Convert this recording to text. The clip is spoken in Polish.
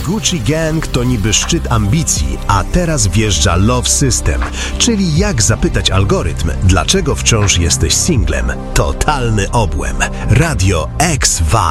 Gucci Gang to niby szczyt ambicji, a teraz wjeżdża Love System, czyli jak zapytać algorytm, dlaczego wciąż jesteś singlem. Totalny obłęd. Radio X-Vibe.